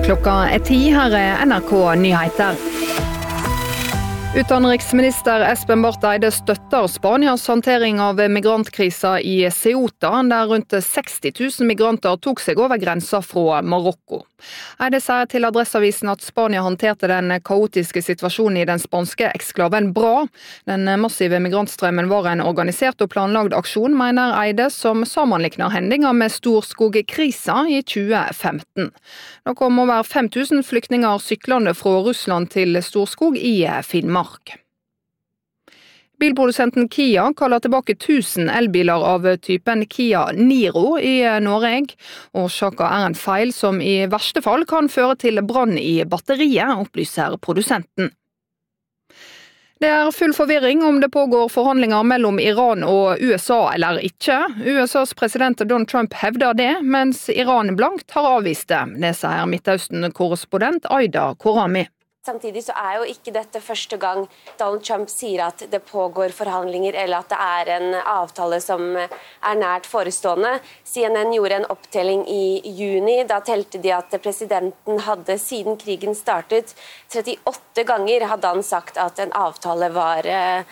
Klokka 10, her NRK Nyheter. Utenriksminister Espen Barth Eide støtter Spanias håndtering av migrantkrisa i Ceuta, der rundt 60 000 migranter tok seg over grensa fra Marokko. Eide sier til Adresseavisen at Spania håndterte den kaotiske situasjonen i den spanske eksklaven bra. Den massive migrantstrømmen var en organisert og planlagd aksjon, mener Eide, som sammenlikner hendinga med Storskog-krisa i 2015. Nå kom over 5 000 flyktninger syklende fra Russland til Storskog i Finnmark. Bilprodusenten Kia kaller tilbake 1000 elbiler av typen Kia Niro i Norge. Årsaken er en feil som i verste fall kan føre til brann i batteriet, opplyser produsenten. Det er full forvirring om det pågår forhandlinger mellom Iran og USA eller ikke. USAs president Donald Trump hevder det, mens Iran blankt har avvist det. Det sier Midtøsten-korrespondent Aida Korami. Samtidig så er jo ikke dette første gang Donald Trump sier at det pågår forhandlinger eller at det er en avtale som er nært forestående. CNN gjorde en opptelling i juni. Da telte de at presidenten hadde siden krigen startet 38 ganger hadde han sagt at en avtale var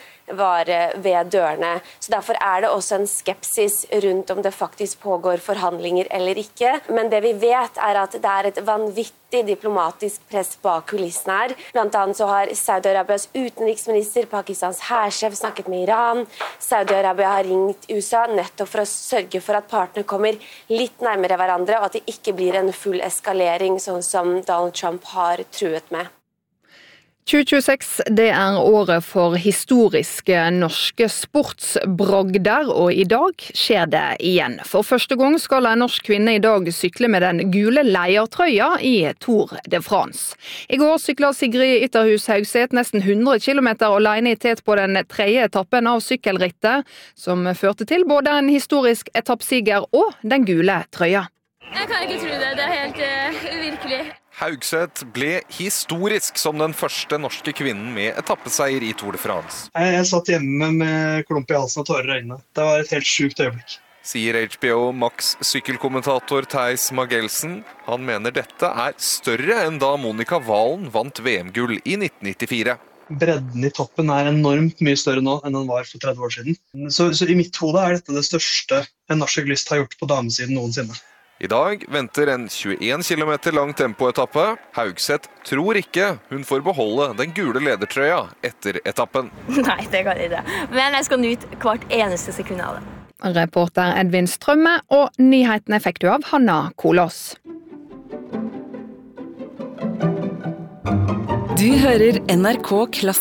ved dørene. Så derfor er det også en skepsis rundt om det faktisk pågår forhandlinger eller ikke. Men det vi vet er at det er et vanvittig diplomatisk press bak kulissene her. Blant annet så har Saudi-Arabias utenriksminister, Pakistans hærsjef snakket med Iran. Saudi-Arabia har ringt USA nettopp for å sørge for at partene kommer litt nærmere hverandre, og at det ikke blir en full eskalering, sånn som Donald Trump har truet med. 2026, det er året for historiske norske sportsbragder, og i dag skjer det igjen. For første gang skal en norsk kvinne i dag sykle med den gule leiertrøya i Tour de France. I går syklet Sigrid Ytterhus Haugseth nesten 100 kilometer alene i tet på den tredje etappen av sykkelrittet, som førte til både en historisk etappsiger og den gule trøya. Jeg kan ikke tro det, det er helt uvirkelig. Haugseth ble historisk som den første norske kvinnen med etappeseier i Tour de France. Jeg satt hjemme med klump i halsen og tårer i øynene. Det var et helt sjukt øyeblikk. Sier HBO Max sykkelkommentator Theis Magelsen. Han mener dette er større enn da Monica Walen vant VM-gull i 1994. Bredden i toppen er enormt mye større nå enn den var for 30 år siden. Så i mitt hode er dette det største en norsk syklist har gjort på damesiden noensinne. I dag venter en 21 km lang tempoetappe. Haugseth tror ikke hun får beholde den gule ledertrøya etter etappen. Nei, det kan jeg ikke. Men jeg skal nyte hvert eneste sekund av det. Reporter Edvin Strømme, og nyhetene fikk du av Hanna Kolås. Du hører NRK Klassisk.